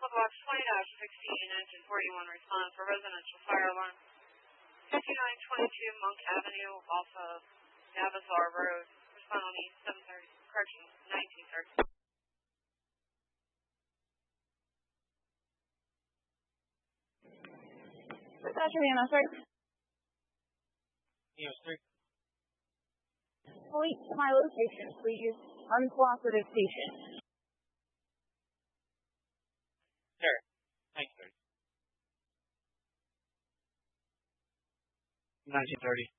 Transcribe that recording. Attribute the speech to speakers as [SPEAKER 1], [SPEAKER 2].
[SPEAKER 1] Box 20-16, engine 41, respond for residential fire alarm. 5922 Monk Avenue off of Navazar Road. Respond on East 730, correction, 1930.
[SPEAKER 2] Dispatcher, EMS, right?
[SPEAKER 3] EMS 3.
[SPEAKER 2] Point to my location, please. Uncooperative patient.
[SPEAKER 3] Sure. 1930. 1930.